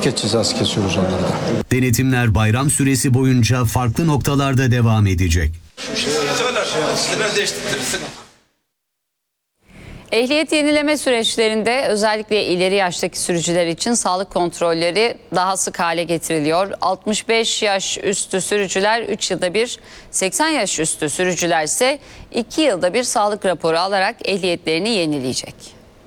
etiket cezası kesiyoruz onlara da. Denetimler bayram süresi boyunca farklı noktalarda devam edecek. Ehliyet yenileme süreçlerinde özellikle ileri yaştaki sürücüler için sağlık kontrolleri daha sık hale getiriliyor. 65 yaş üstü sürücüler 3 yılda bir, 80 yaş üstü sürücüler ise 2 yılda bir sağlık raporu alarak ehliyetlerini yenileyecek.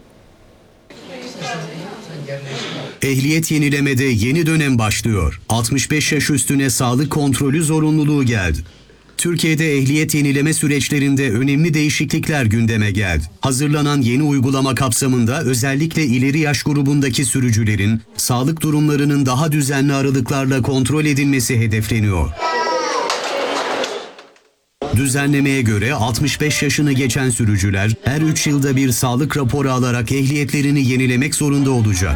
Ehliyet yenilemede yeni dönem başlıyor. 65 yaş üstüne sağlık kontrolü zorunluluğu geldi. Türkiye'de ehliyet yenileme süreçlerinde önemli değişiklikler gündeme geldi. Hazırlanan yeni uygulama kapsamında özellikle ileri yaş grubundaki sürücülerin sağlık durumlarının daha düzenli aralıklarla kontrol edilmesi hedefleniyor. Düzenlemeye göre 65 yaşını geçen sürücüler her 3 yılda bir sağlık raporu alarak ehliyetlerini yenilemek zorunda olacak.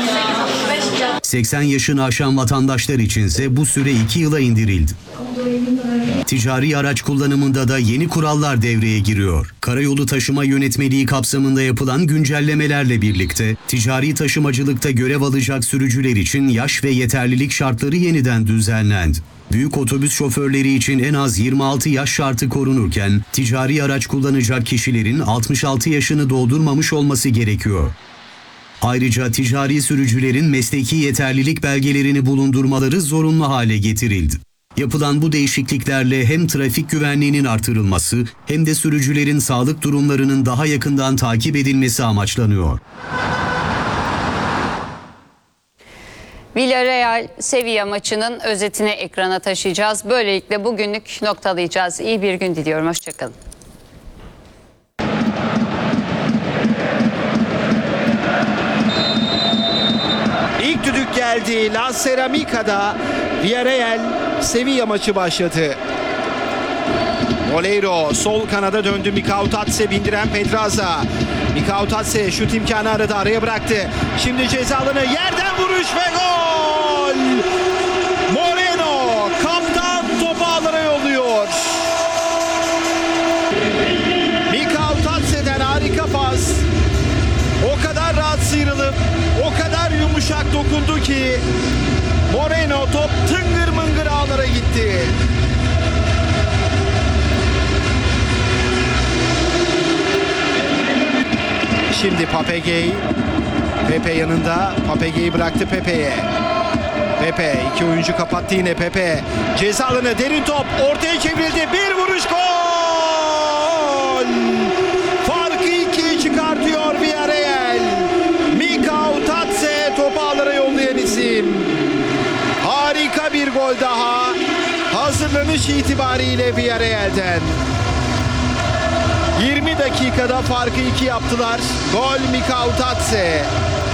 80 yaşını aşan vatandaşlar içinse bu süre 2 yıla indirildi. Ticari araç kullanımında da yeni kurallar devreye giriyor. Karayolu Taşıma Yönetmeliği kapsamında yapılan güncellemelerle birlikte ticari taşımacılıkta görev alacak sürücüler için yaş ve yeterlilik şartları yeniden düzenlendi. Büyük otobüs şoförleri için en az 26 yaş şartı korunurken ticari araç kullanacak kişilerin 66 yaşını doldurmamış olması gerekiyor. Ayrıca ticari sürücülerin mesleki yeterlilik belgelerini bulundurmaları zorunlu hale getirildi. Yapılan bu değişikliklerle hem trafik güvenliğinin artırılması hem de sürücülerin sağlık durumlarının daha yakından takip edilmesi amaçlanıyor. Villarreal Sevilla maçının özetini ekrana taşıyacağız. Böylelikle bugünlük noktalayacağız. İyi bir gün diliyorum. Hoşçakalın. İlk düdük geldi. La Ceramica'da Villarreal Sevilla maçı başladı. Moleiro sol kanada döndü. Mikau Tatse bindiren Pedraza. Mikau Tatse şut imkanı aradı. Araya bıraktı. Şimdi ceza alanı yerden vuruş ve gol! Moreno kaptan topu ağlara yolluyor. Mikau Tatse'den harika pas. O kadar rahat sıyrılıp o kadar yumuşak dokundu ki Moreno top tıngır mıngır ağlara gitti. Şimdi Papegey. Pepe yanında. Papegey'i bıraktı Pepe'ye. Pepe iki oyuncu kapattı yine Pepe. Ceza alanı derin top ortaya çevrildi. Bir vuruş gol! Farkı ikiye çıkartıyor Villarreal. Mikau Tatse topu ağlara yollayan isim. Harika bir gol daha. Hazırlanış itibariyle Villarreal'den. 20 dakikada farkı 2 yaptılar. Gol Mikau Tatse.